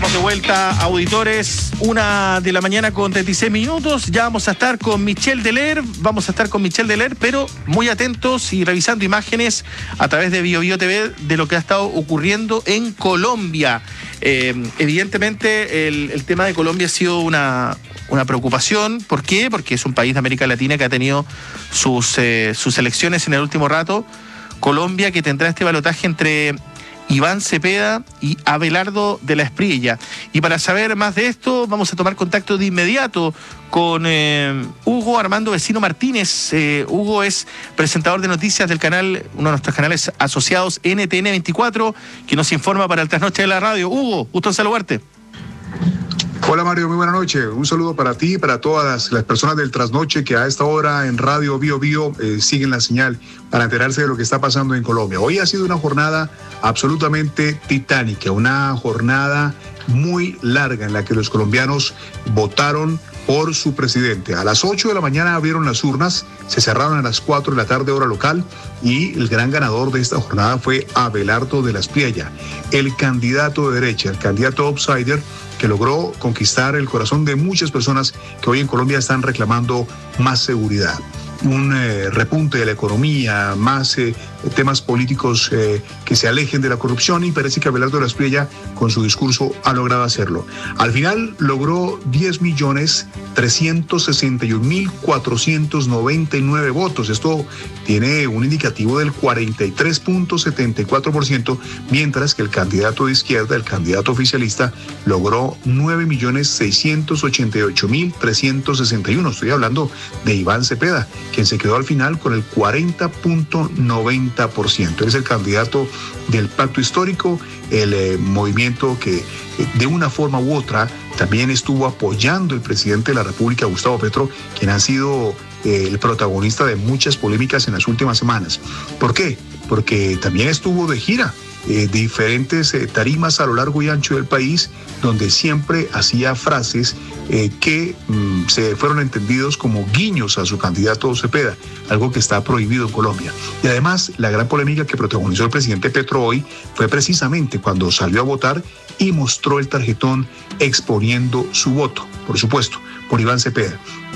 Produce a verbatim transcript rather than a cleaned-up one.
Estamos de vuelta, auditores, una de la mañana con treinta y seis minutos. Ya vamos a estar con Michel Deler, vamos a estar con Michel Deler, pero muy atentos y revisando imágenes a través de Bio Bio T V de lo que ha estado ocurriendo en Colombia. Eh, evidentemente el, el tema de Colombia ha sido una, una preocupación. ¿Por qué? Porque es un país de América Latina que ha tenido sus, eh, sus elecciones en el último rato. Colombia que tendrá este balotaje entre Iván Cepeda y Abelardo de la Espriella. Y para saber más de esto, vamos a tomar contacto de inmediato con eh, Hugo Armando Vecino Martínez. Eh, Hugo es presentador de noticias del canal, uno de nuestros canales asociados, N T N veinticuatro, que nos informa para el Trasnoche de la Radio. Hugo, gusto en saludarte. Hola Mario, muy buena noche. Un saludo para ti y para todas las personas del Trasnoche que a esta hora en Radio Bio Bio eh, siguen la señal para enterarse de lo que está pasando en Colombia. Hoy ha sido una jornada absolutamente titánica, una jornada muy larga en la que los colombianos votaron por su presidente. A las ocho de la mañana abrieron las urnas, se cerraron a las cuatro de la tarde hora local y el gran ganador de esta jornada fue Abelardo de la Espriella, el candidato de derecha, el candidato outsider que logró conquistar el corazón de muchas personas que hoy en Colombia están reclamando más seguridad, un eh, repunte de la economía, más eh, temas políticos eh, que se alejen de la corrupción, y parece que Abelardo de la Espriella con su discurso ha logrado hacerlo. Al final logró diez millones trescientos sesenta y un mil cuatrocientos noventa y nueve votos. Esto tiene un indicativo del cuarenta y tres punto setenta y cuatro por ciento, mientras que el candidato de izquierda, el candidato oficialista, logró nueve millones seiscientos ochenta y ocho mil trescientos sesenta y uno. Estoy hablando de Iván Cepeda, quien se quedó al final con el cuarenta punto noventa por ciento. Es el candidato del Pacto Histórico, el eh, movimiento que eh, de una forma u otra también estuvo apoyando el presidente de la República, Gustavo Petro, quien ha sido eh, el protagonista de muchas polémicas en las últimas semanas. ¿Por qué? Porque también estuvo de gira. Eh, diferentes eh, tarimas a lo largo y ancho del país, donde siempre hacía frases eh, que mm, se fueron entendidos como guiños a su candidato Cepeda, algo que está prohibido en Colombia. Y además, la gran polémica que protagonizó el presidente Petro hoy fue precisamente cuando salió a votar y mostró el tarjetón exponiendo su voto, por supuesto, por Iván Cepeda.